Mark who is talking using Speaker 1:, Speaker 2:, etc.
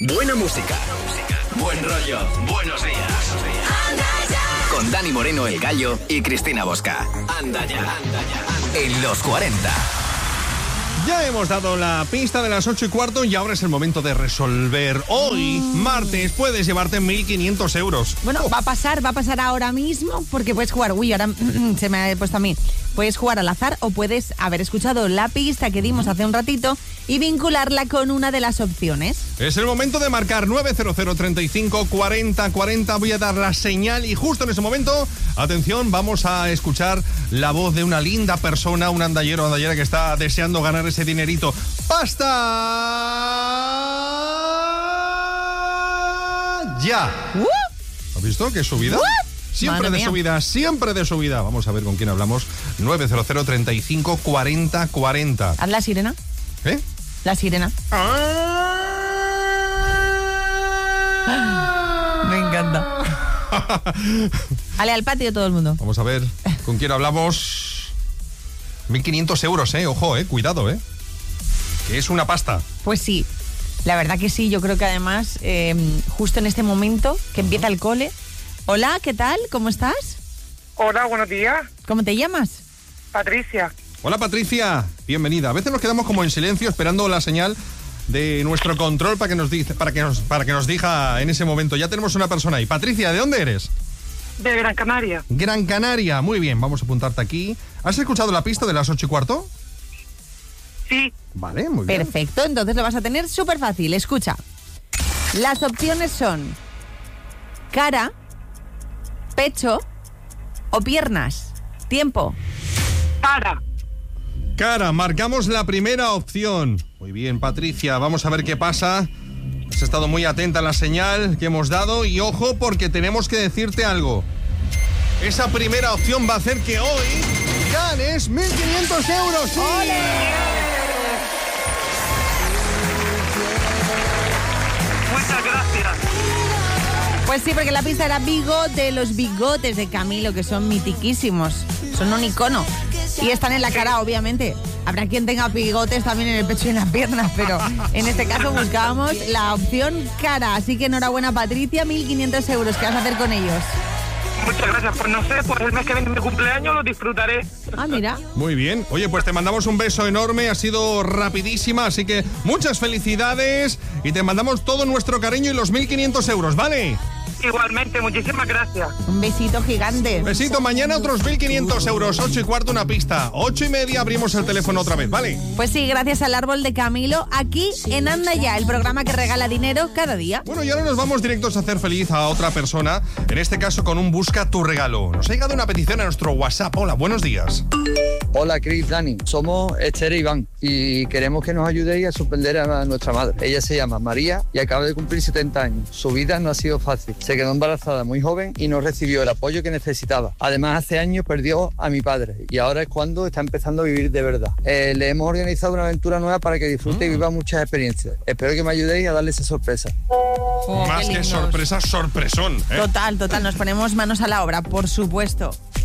Speaker 1: Buena música. Buen rollo. Buenos días. Con Dani Moreno, El Gallo, y Cristina Bosca. Anda ya. En los 40.
Speaker 2: Ya hemos dado la pista de las 8:15 y ahora es el momento de resolver. Hoy, martes, puedes llevarte 1.500 euros.
Speaker 3: Bueno, va a pasar ahora mismo porque puedes jugar. Uy, ahora se me ha puesto a mí. Puedes jugar al azar o puedes haber escuchado la pista que dimos hace un ratito y vincularla con una de las opciones.
Speaker 2: Es el momento de marcar 900 35 40 40. Voy a dar la señal y justo en ese momento, atención, vamos a escuchar la voz de una linda persona, un andallero o andallera que está deseando ganar ese dinerito. ¡Pasta! ¡Ya! ¿Has visto qué subida? Siempre de subida, siempre de subida. Vamos a ver con quién hablamos. 900 35 40 40.
Speaker 3: Haz la sirena.
Speaker 2: ¿Eh?
Speaker 3: La sirena. Me encanta. Ale, al patio todo el mundo.
Speaker 2: Vamos a ver con quién hablamos. 1.500 euros, ojo, cuidado, que es una pasta.
Speaker 3: Pues sí, la verdad que sí. Yo creo que además, justo en este momento que empieza el cole. Hola, ¿qué tal? ¿Cómo estás?
Speaker 4: Hola, buenos días.
Speaker 3: ¿Cómo te llamas?
Speaker 4: Patricia.
Speaker 2: Hola, Patricia. Bienvenida. A veces nos quedamos como en silencio esperando la señal de nuestro control para que nos diga en ese momento. Ya tenemos una persona ahí. Patricia, ¿de dónde eres?
Speaker 4: De Gran Canaria.
Speaker 2: Gran Canaria. Muy bien, vamos a apuntarte aquí. ¿Has escuchado la pista de las 8:15?
Speaker 4: Sí.
Speaker 2: Vale, muy bien.
Speaker 3: Perfecto, entonces lo vas a tener súper fácil. Escucha. Las opciones son cara, pecho o piernas. Tiempo.
Speaker 2: Cara, marcamos la primera opción. Muy bien, Patricia, vamos a ver qué pasa. Has estado muy atenta a la señal que hemos dado y ojo porque tenemos que decirte algo. Esa primera opción va a hacer que hoy ganes 1.500 euros. ¡Sí! ¡Ole!
Speaker 4: Muchas gracias.
Speaker 3: Pues sí, porque la pista era bigote, los bigotes de Camilo, que son mitiquísimos. Son un icono. Y están en la cara, obviamente. Habrá quien tenga bigotes también en el pecho y en las piernas, pero en este caso buscábamos la opción cara. Así que enhorabuena, Patricia, 1.500 euros. ¿Qué vas a hacer con ellos?
Speaker 4: Muchas gracias. Pues no sé, pues el mes que viene es mi cumpleaños, lo disfrutaré.
Speaker 3: Ah, mira.
Speaker 2: Muy bien. Oye, pues te mandamos un beso enorme. Ha sido rapidísima, así que muchas felicidades. Y te mandamos todo nuestro cariño y los 1.500 euros, ¿vale?
Speaker 4: Igualmente, muchísimas gracias.
Speaker 3: Un besito gigante.
Speaker 2: Besito, mañana otros 1.500 euros, 8:15 una pista, 8:30 abrimos el teléfono otra vez, ¿vale?
Speaker 3: Pues sí, gracias al árbol de Camilo, aquí en Anda Ya, el programa que regala dinero cada día.
Speaker 2: Bueno, y ahora nos vamos directos a hacer feliz a otra persona, en este caso con un Busca tu regalo. Nos ha llegado una petición a nuestro WhatsApp. Hola, buenos días.
Speaker 5: Hola, Cris, Dani. Somos Esther e Iván y queremos que nos ayudéis a sorprender a nuestra madre. Ella se llama María y acaba de cumplir 70 años. Su vida no ha sido fácil. Se quedó embarazada muy joven y no recibió el apoyo que necesitaba. Además, hace años perdió a mi padre y ahora es cuando está empezando a vivir de verdad. Le hemos organizado una aventura nueva para que disfrute y viva muchas experiencias. Espero que me ayudéis a darle esa sorpresa.
Speaker 2: Más que sorpresa, sorpresón.
Speaker 3: Total, nos ponemos manos a la obra, por supuesto.